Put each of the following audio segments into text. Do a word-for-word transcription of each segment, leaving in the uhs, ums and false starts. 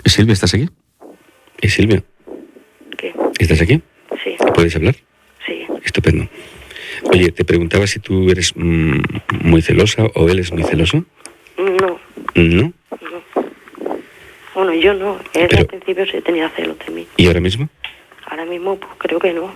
Silvia, ¿estás aquí? ¿Eh, Silvia? ¿Qué? ¿Estás aquí? Sí. ¿Puedes hablar? Sí. Estupendo. Oye, te preguntaba si tú eres mmm, muy celosa o él es muy celoso. No. ¿No? No. Bueno, yo no. Él Pero- al principio sí tenía celos de mí. ¿Y ahora mismo? Ahora mismo, pues creo que no.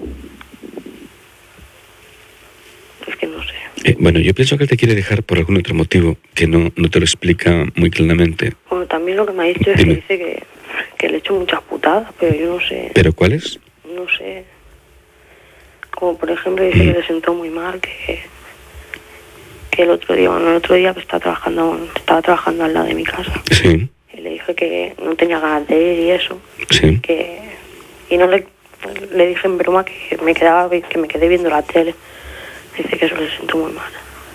Es que no sé. Eh, bueno, yo pienso que él te quiere dejar por algún otro motivo que no, no te lo explica muy claramente. Bueno, también lo que me ha dicho es Dime. que dice que, que le he hecho muchas putadas, pero yo no sé. ¿Pero cuáles? No sé. Como por ejemplo dice que le sentó muy mal, que, que el otro día, bueno, el otro día que estaba trabajando, estaba trabajando al lado de mi casa. Sí, Y le dije que no tenía ganas de ir y eso. sí. que y no le, le dije en broma que me quedaba que me quedé viendo la tele. Dice que eso le siento muy mal.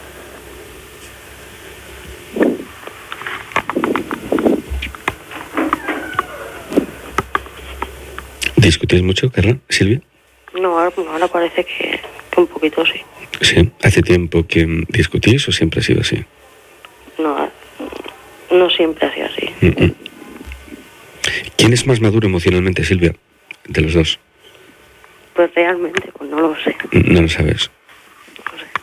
¿Discutís mucho, Carla? ¿Silvia? No, ahora, ahora parece que, que un poquito sí. Sí. ¿Hace tiempo que mm, discutís o siempre ha sido así? No, no siempre ha sido así. Mm, mm. ¿Quién es más maduro emocionalmente, Silvia? De los dos. Pues realmente, pues no lo sé. Mm, No lo sabes. No sé.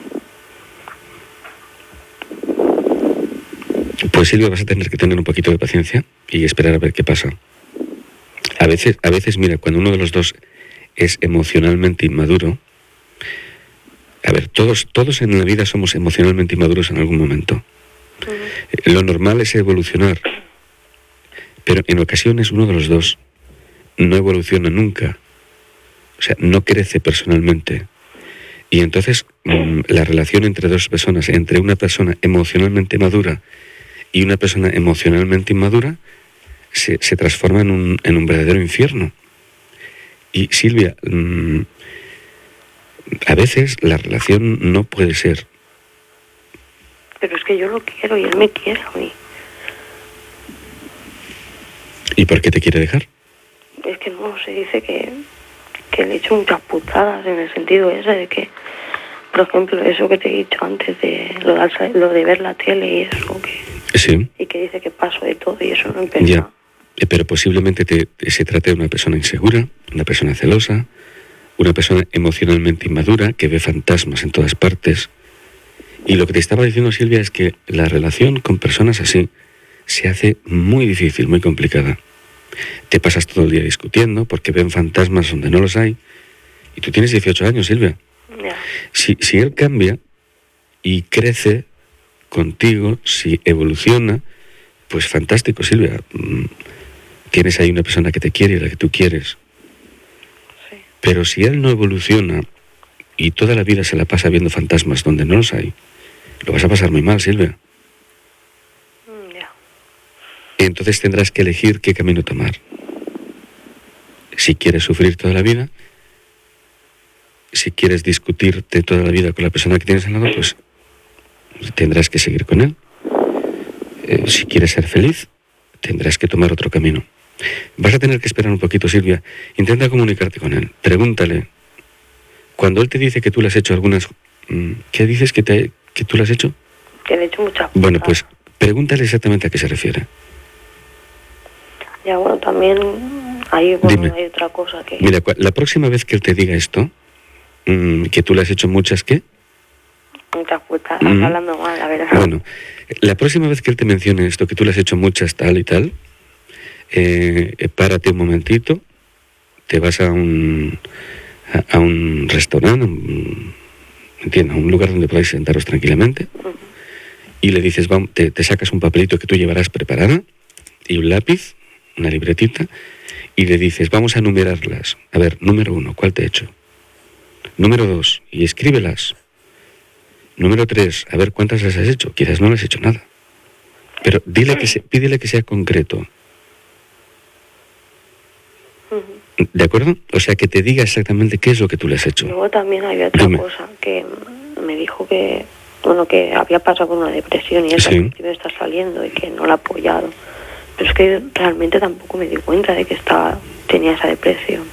Pues Silvia, vas a tener que tener un poquito de paciencia y esperar a ver qué pasa. A veces, a veces, mira, cuando uno de los dos es emocionalmente inmaduro, a ver, todos, todos en la vida somos emocionalmente inmaduros en algún momento. Eh, Lo normal es evolucionar, pero en ocasiones uno de los dos no evoluciona nunca, o sea, no crece personalmente. Y entonces mm, la relación entre dos personas, entre una persona emocionalmente madura y una persona emocionalmente inmadura, se, se transforma en un, en un verdadero infierno. Y Silvia, mmm, a veces la relación no puede ser. Pero es que yo lo quiero y él me quiere a mí. ¿Y por qué te quiere dejar? Es que no se dice que, que le he hecho muchas putadas en el sentido ese de que, por ejemplo, eso que te he dicho antes de lo de, alza- lo de ver la tele y eso, que, Sí, y que dice que paso de todo y eso no empezó. ya. Eh, Pero posiblemente te, te- se trate de una persona insegura, una persona celosa, una persona emocionalmente inmadura que ve fantasmas en todas partes. Y lo que te estaba diciendo, Silvia, es que la relación con personas así se hace muy difícil, muy complicada. Te pasas todo el día discutiendo porque ven fantasmas donde no los hay. Y tú tienes dieciocho años, Silvia. Ya. Si, si él cambia y crece contigo, si evoluciona, pues fantástico, Silvia. Mm, Tienes ahí una persona que te quiere y a la que tú quieres. Sí. Pero si él no evoluciona y toda la vida se la pasa viendo fantasmas donde no los hay, lo vas a pasar muy mal, Silvia. Mm, Ya. Y entonces tendrás que elegir qué camino tomar. Si quieres sufrir toda la vida, si quieres discutirte toda la vida con la persona que tienes al lado, pues tendrás que seguir con él. Eh, si quieres ser feliz, tendrás que tomar otro camino. Vas a tener que esperar un poquito, Silvia. Intenta comunicarte con él. Pregúntale. Cuando él te dice que tú le has hecho algunas... mm, ¿Qué dices que, te, que tú le has hecho? Que le he hecho muchas putadas. Bueno, pues pregúntale exactamente a qué se refiere. Ya, bueno, también hay, bueno, Dime. hay otra cosa que... Mira, cua- la próxima vez que él te diga esto, mm, que tú le has hecho muchas, ¿qué? Muchas putadas, Mm. hablando mal, la verdad. Bueno, la próxima vez que él te mencione esto, que tú le has hecho muchas tal y tal, eh, eh, párate un momentito, te vas a un, a, a un restaurante, un, entiendo, a un lugar donde podáis sentaros tranquilamente, Ujú. y le dices, vamos, te, te sacas un papelito que tú llevarás preparada, y un lápiz, una libretita, y le dices, vamos a numerarlas. A ver, número uno, ¿cuál te he hecho? Número dos, y escríbelas. Número tres, a ver cuántas las has hecho. Quizás no las has hecho nada. Pero dile que se, pídele que sea concreto. Ujú. ¿De acuerdo? O sea, que te diga exactamente qué es lo que tú le has hecho. Luego también había otra Dime. cosa que me dijo que, bueno, que había pasado por una depresión y eso Sí. al principio está saliendo y que no la ha apoyado. Pero es que realmente tampoco me di cuenta de que estaba, tenía esa depresión.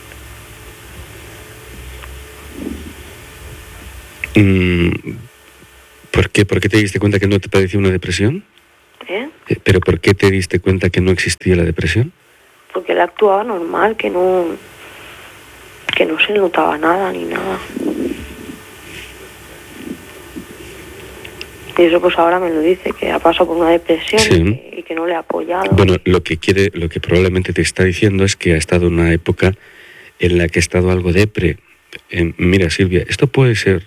Mm, ¿Por qué? ¿Por qué te diste cuenta que no te padeció una depresión? ¿Eh? ¿Pero por qué te diste cuenta que no existía la depresión? Porque él actuaba normal, que no, que no se notaba nada ni nada. Y eso pues ahora me lo dice, que ha pasado por una depresión, Sí. y, que, y que no le ha apoyado. Bueno, lo que quiere, lo que probablemente te está diciendo es que ha estado en una época en la que ha estado algo depre. Eh, mira, Silvia, esto puede ser...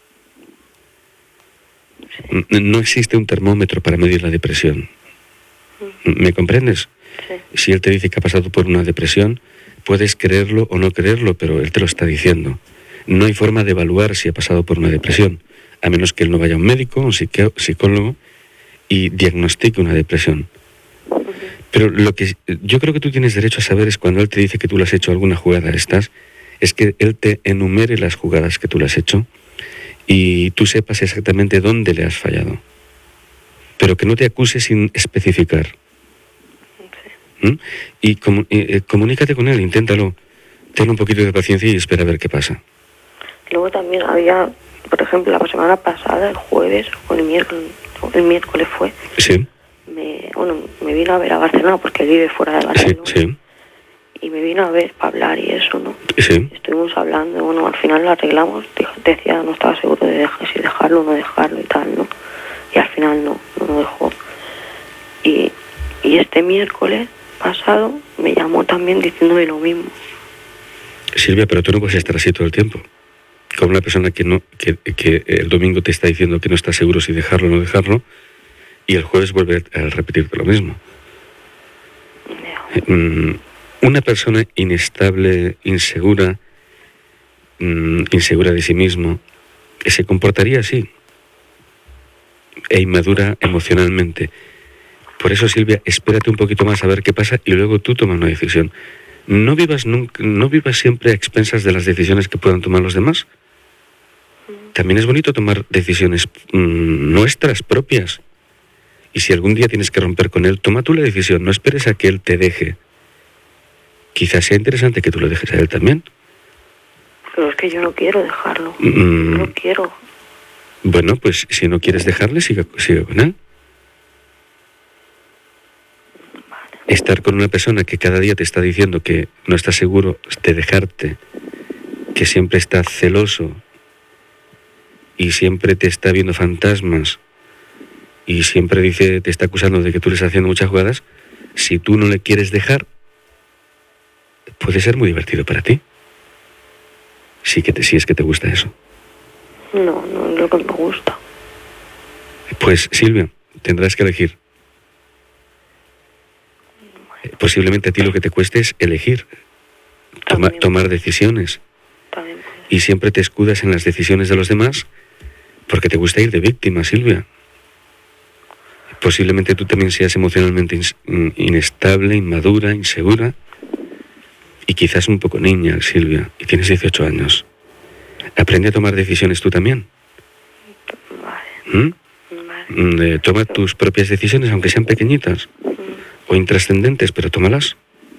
Sí. No existe un termómetro para medir la depresión. ¿Me comprendes? Sí. Si él te dice que ha pasado por una depresión, puedes creerlo o no creerlo, pero él te lo está diciendo. No hay forma de evaluar si ha pasado por una depresión, a menos que él no vaya a un médico, un psique- psicólogo, y diagnostique una depresión. Pero lo que yo creo que tú tienes derecho a saber es cuando él te dice que tú le has hecho alguna jugada a estas, es que él te enumere las jugadas que tú le has hecho y tú sepas exactamente dónde le has fallado. Pero que no te acuse sin especificar. ¿Mm? Y, comu- y, eh, comunícate con él, inténtalo. Ten un poquito de paciencia y espera a ver qué pasa. Luego también había, por ejemplo, la semana pasada, el jueves o el miércoles, o el miércoles fue, Sí, me, bueno, me vino a ver a Barcelona porque él vive fuera de sí, Barcelona. sí, Y me vino a ver para hablar y eso, ¿no? sí. Estuvimos hablando, bueno, al final lo arreglamos. Dijo- Decía, no estaba seguro de dejar, si dejarlo o no dejarlo y tal, ¿no? Y al final no, no lo dejó. Y, y este miércoles pasado me llamó también diciéndome lo mismo. Silvia, pero tú no puedes estar así todo el tiempo. Con una persona que no, que, que el domingo te está diciendo que no está seguro si dejarlo o no dejarlo, y el jueves vuelve a repetirte lo mismo. Ya. Mm, Una persona inestable, insegura, mm, insegura de sí mismo, que se comportaría así, e inmadura emocionalmente. Por eso, Silvia, espérate un poquito más a ver qué pasa y luego tú toma una decisión. No vivas nunca, no vivas siempre a expensas de las decisiones que puedan tomar los demás. También es bonito tomar decisiones mm, nuestras, propias. Y si algún día tienes que romper con él, toma tú la decisión, no esperes a que él te deje. Quizás sea interesante que tú lo dejes a él también. Pero es que yo no quiero dejarlo. Mm, No quiero. Bueno, pues si no quieres dejarle, siga, siga con él. Estar con una persona que cada día te está diciendo que no está seguro de dejarte, que siempre está celoso y siempre te está viendo fantasmas y siempre dice, te está acusando de que tú le estás haciendo muchas jugadas, si tú no le quieres dejar, puede ser muy divertido para ti. Sí que te, si es que te gusta eso. No, no es lo que me gusta. Pues Silvia, tendrás que elegir. Posiblemente a ti lo que te cueste es elegir, toma- También. tomar decisiones. También puede ser. Y siempre te escudas en las decisiones de los demás porque te gusta ir de víctima, Silvia. Posiblemente tú también seas emocionalmente ins- in- inestable, inmadura, insegura y quizás un poco niña, Silvia, y tienes dieciocho años. Aprende a tomar decisiones tú también. Vale, ¿Mm? vale. Mm, eh, Toma tus propias decisiones, aunque sean pequeñitas o intrascendentes, pero tómalas.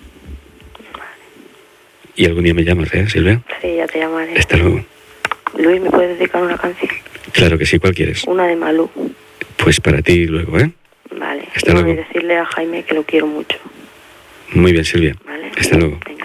Y algún día me llamas, ¿eh, Silvia? Sí, ya te llamaré. Hasta luego. Luis, ¿me puedes dedicar una canción? Claro que sí, ¿cuál quieres? Una de Malú. Pues para ti luego, ¿eh? Vale. Hasta y bueno, luego. y decirle a Jaime que lo quiero mucho. Muy bien, Silvia. ¿Vale? Hasta luego. Venga.